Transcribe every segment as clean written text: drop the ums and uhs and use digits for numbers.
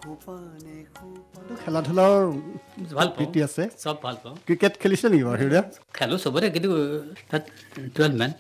খেলা ধূলাৰ ভাল প্ৰীতি আছে চব ভাল পাওঁ ক্ৰিকেট খেলিছে নেকি বাৰু হিউদা খেলো চবতে কিন্তু তাত 12 মেন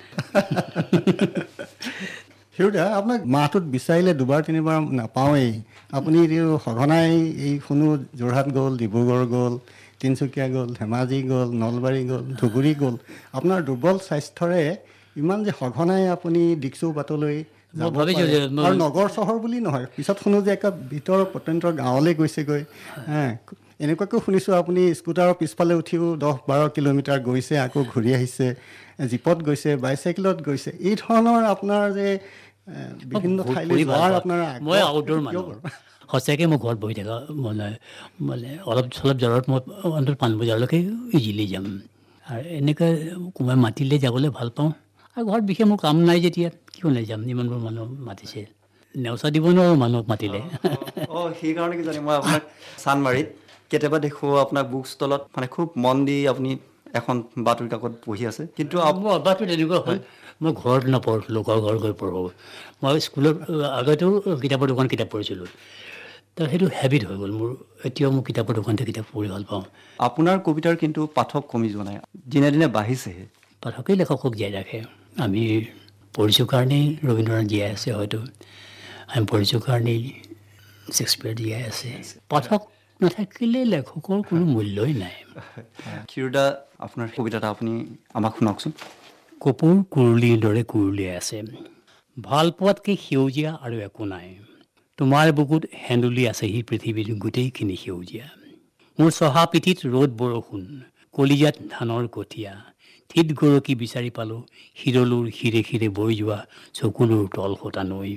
হিউদা আপোনাক মাহটোত বিচাৰিলে দুবাৰ তিনিবাৰ নাপাওঁৱেই আপুনি সঘনাই এই শুনো যোৰহাট গ'ল ডিব্ৰুগড় গ'ল তিনিচুকীয়া গ'ল ধেমাজি গ'ল নলবাৰী গ'ল ধুবুৰী গ'ল আপোনাৰ দুৰ্বল স্বাস্থ্যৰে ইমান যে সঘনাই আপুনি দিকচৌ বাটলৈ যাব পাৰে আৰু নগৰ চহৰ বুলি নহয় পিছত শুনো যে একে ভিতৰ প্ৰত্যন্তৰ গাঁৱলৈ গৈছেগৈ এনেকুৱাকৈ শুনিছোঁ আপুনি স্কুটাৰৰ পিছফালে উঠিও 10-12 কিলোমিটাৰ গৈছে আকৌ ঘূৰি আহিছে জীপত গৈছে বাইচাইকেলত গৈছে এই ধৰণৰ আপোনাৰ যে বিভিন্ন ঠাইলৈ যোৱাৰ আপোনাৰ মই আউটডোৰ মানুহ সঁচাকৈ মই ঘৰত বহি থকা মানে অলপ চলপ জ্বৰত মই অন্তত 5 বজালৈকে ইজিলি যাম আৰু এনেকৈ কোনোবাই মাতিলে যাবলৈ ভাল পাওঁ আৰু ঘৰত বিশেষ মোৰ কাম নাই যেতিয়া কিয় নাযাম ইমানবোৰ মানুহ মাতিছে নেওচা দিব নোৱাৰোঁ মানুহক মাতিলে সেইকাৰণে কি জানে মই আপোনাক চানমাৰিত কেতিয়াবা দেখোঁ আপোনাৰ বুক ষ্টলত মানে খুব মন দি আপুনি এখন বাতৰি কাকত পঢ়ি আছে কিন্তু মোৰ অভ্যাসটো তেনেকুৱা হ'ল মই ঘৰত নপঢ়োঁ লোকৰ ঘৰত গৈ পঢ়োঁ মই স্কুলত আগতেও কিতাপ পঢ়িছিলোঁ তো সেইটো হেবিট হৈ গ'ল মোৰ এতিয়াও মোৰ কিতাপৰ দোকানতে কিতাপ পঢ়ি ভাল পাওঁ আপোনাৰ কবিতাৰ কিন্তু পাঠক কমি যোৱা নাই দিনে দিনে বাঢ়িছেহে পাঠকেই লেখকক জীয়াই ৰাখে আমি পঢ়িছোঁ কাৰণেই ৰবীন্দ্ৰনাথ জীয়াই আছে হয়তো আমি পঢ়িছোঁ কাৰণেই শ্বেক্সপিয়াৰ জীয়াই আছে পাঠক নাথাকিলে লেখকৰ কোনো মূল্যই নাই ক্ষীৰোদা আপোনাৰ কবিতাটা আপুনি আমাক শুনাওকচোন কপৌৰ কুৰুলিৰ দৰে কুৰুলিয়াই আছে ভাল পোৱাতকৈ সেউজীয়া আৰু একো নাই তোমাৰ বুকুত হেন্দুলি আছেহি পৃথিৱীৰ গোটেইখিনি সেউজীয়া মোৰ চহা পিঠিত ৰ'দ বৰষুণ কলিজাত ধানৰ কঠীয়া থিত গৰকি বিচাৰি পালোঁ শিৰলুৰ শিৰে শিৰে বৈ যোৱা চকুলোৰ তল সতা নৈ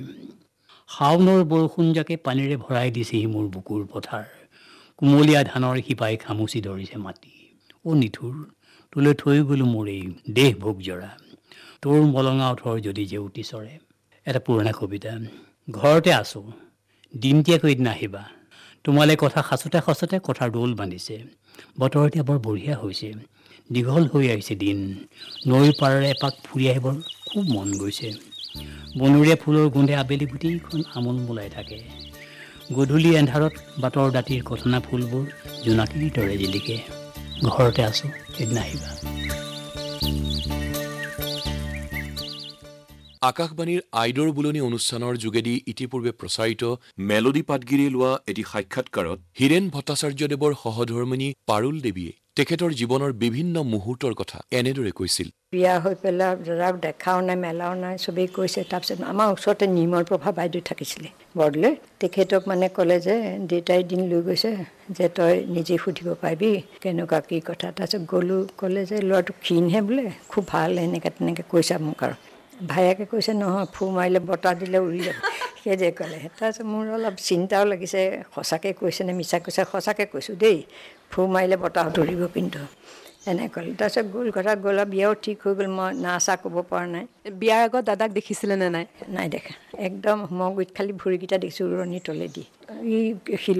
শাওনৰ বৰষুণ জাকে পানীৰে ভৰাই দিছেহি মোৰ বুকুৰ পথাৰ কুমলীয়া ধানৰ শিপাই খামুচি ধৰিছে মাটি নিঠুৰ তোলৈ থৈ গ'লোঁ মোৰ এই দেহ ভোগ জৰা তোৰ মলঙা ওঠৰ যদি জেউতি চৰে এটা পুৰণা কবিতা ঘৰতে আছোঁ দিনতীয়াকৈ নাহিবা তোমালৈ কথা সাঁচোতে কথাৰ দোল বান্ধিছে বতৰ এতিয়া বৰ বঢ়িয়া হৈছে দীঘল হৈ আহিছে দিন নৈৰ পাৰেৰে এপাক ফুৰি আহিবৰ খুব মন গৈছে বনৰীয়া ফুলৰ গোন্ধে আবেলি গোটেইখন আমোল মোলাই থাকে গধূলি এন্ধাৰত বাটৰ দাঁতিৰ কথনা ফুলবোৰ জোনাকীৰ দৰে জিলিকে ঘৰতে আছোঁ এদিন আহিবা আকাশবাণীৰ আইডৰ বুলনি অনুষ্ঠানৰ যোগেদি ইতিপূৰ্বে প্ৰচাৰিত মেলোডি পাটগিৰিয়ে লোৱা এটি সাক্ষাৎকাৰত হীৰেন ভট্টাচাৰ্যদেৱৰ সহধৰ্মিনী পাৰুল দেৱীয়ে তেখেতৰ জীৱনৰ বিভিন্ন মুহূৰ্তৰ কথা এনেদৰে কৈছিল বিয়া হৈ পেলাই দাদাক দেখাও নাই মেলাও নাই চবেই কৈছে তাৰপিছত আমাৰ ওচৰতে নিৰ্মল প্ৰভা বাইদেউ থাকিছিলে বৰদলৈ তেখেতক মানে ক'লে যে দেউতাই দিন লৈ গৈছে যে তই নিজে সুধিব পাৰিবি কেনেকুৱা কি কথা তাৰপিছত গ'লোঁ ক'লে যে ল'ৰাটো ক্ষীণহে বোলে খুব ভাল এনেকৈ তেনেকৈ কৈছে মোক আৰু ভায়েকে কৈছে নহয় ফু মাৰিলে বতাহ দিলে উৰি যাব সেইদে ক'লে তাৰপিছত মোৰ অলপ চিন্তাও লাগিছে সঁচাকৈ কৈছে নে মিছা কৈছে সঁচাকৈ কৈছোঁ দেই ফু মাৰিলে বতাহত উৰিব কিন্তু এনেকৈ ক'লে তাৰপিছত গ'ল কথা গ'ল আৰু বিয়াও ঠিক হৈ গ'ল মই নাচা ক'ব পৰা নাই বিয়াৰ আগত দাদাক দেখিছিলে নে নাই নাই দেখা একদম মই গুৰিত খালি ভৰিকেইটা দেখিছোঁ উৰণি তলেদি